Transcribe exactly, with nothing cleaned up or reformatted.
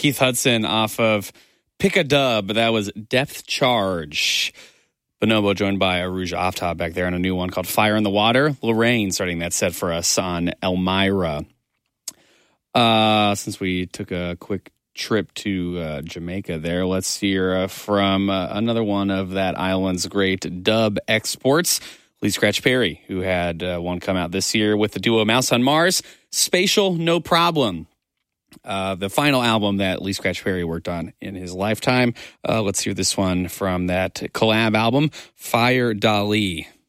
Keith Hudson off of Pick a Dub. That was Depth Charge. Bonobo joined by Aruja Aftab back there on a new one called Fire in the Water. Lorraine starting that set for us on Elmira. Uh, since we took a quick trip to uh, Jamaica there, let's hear uh, from uh, another one of that island's great dub exports, Lee Scratch Perry, who had uh, one come out this year with the duo Mouse on Mars, Spatial No Problem. Uh, the final album that Lee Scratch Perry worked on in his lifetime. Uh, let's hear this one from that collab album, Fire Dali.